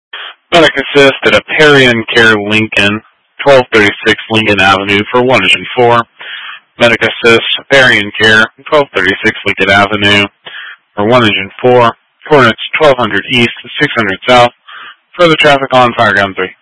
Medic assist at a Parian Care Lincoln, 1236 Lincoln Avenue for 1 Engine 4. Medic assist, Parian Care, 1236 Lincoln Avenue for 1 Engine 4. Coordinates 1200 East, 600 South. Further traffic on Fireground 3.